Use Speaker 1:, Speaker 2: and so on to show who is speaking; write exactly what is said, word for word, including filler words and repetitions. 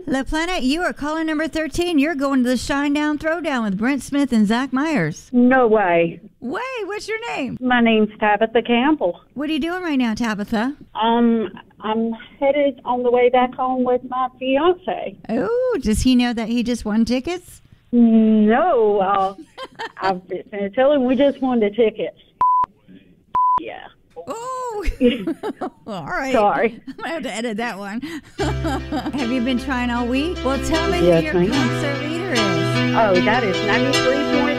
Speaker 1: La Planet, you are caller number thirteen. You're going to the Shinedown Throwdown with Brent Smith and Zach Myers.
Speaker 2: No way.
Speaker 1: Way, what's your name?
Speaker 2: My name's Tabitha Campbell.
Speaker 1: What are you doing right now, Tabitha?
Speaker 2: Um, I'm headed on the way back home with my fiance.
Speaker 1: Oh, does he know that he just won tickets?
Speaker 2: No, uh, I've been gonna tell him we just won the tickets. Yeah.
Speaker 1: Oh, all right.
Speaker 2: Sorry.
Speaker 1: I'm going to have to edit that one. Have you been trying all week? Well, tell me
Speaker 2: Yes,
Speaker 1: who your
Speaker 2: ma'am.
Speaker 1: concert leader is.
Speaker 2: Oh, that is ninety-three point